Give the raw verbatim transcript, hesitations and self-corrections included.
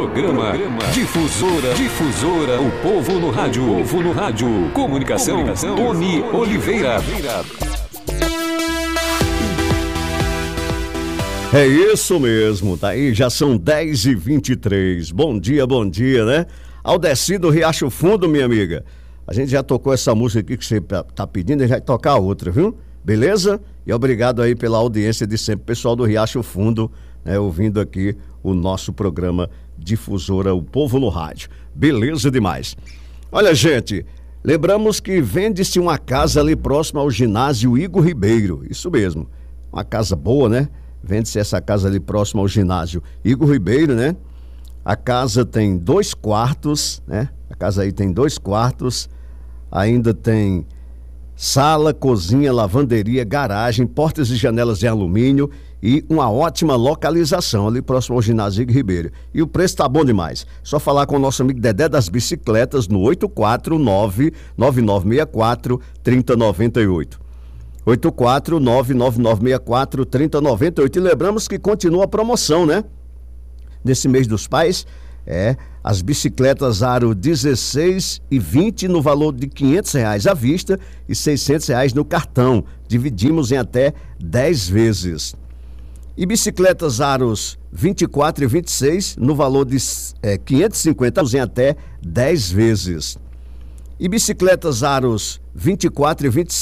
Programa, Programa Difusora, Difusora, o povo no rádio, o povo no rádio. Comunicação, Comunicação Tony Oliveira. É isso mesmo, tá aí, já são dez e vinte e três. Bom dia, bom dia, né? Aldeci do Riacho Fundo, minha amiga. A gente já tocou essa música aqui que você tá pedindo, a gente vai tocar outra, viu? Beleza? E obrigado aí pela audiência de sempre, pessoal do Riacho Fundo, né, ouvindo aqui o nosso programa Difusora, o povo no rádio. Beleza demais. Olha, gente, lembramos que vende-se uma casa ali próxima ao ginásio Igor Ribeiro. Isso mesmo, uma casa boa, né? Vende-se essa casa ali próxima ao ginásio Igor Ribeiro, né? A casa tem dois quartos, né? A casa aí tem dois quartos, ainda tem sala, cozinha, lavanderia, garagem, portas e janelas de alumínio e uma ótima localização ali próximo ao ginásio Igor Ribeiro. E o preço tá bom demais. Só falar com o nosso amigo Dedé das Bicicletas no oito quatro nove, nove nove seis quatro, três zero nove oito. oito quatro nove, nove nove seis quatro, três zero nove oito. E lembramos que continua a promoção, né? Nesse mês dos pais, é, as bicicletas Aro dezesseis e vinte no valor de quinhentos reais à vista e seiscentos reais no cartão. Dividimos em até dez vezes. E bicicletas Aros vinte e quatro e vinte e seis no valor de é, quinhentos e cinquenta reais em até dez vezes. E bicicletas Aros vinte e quatro e vinte e cinco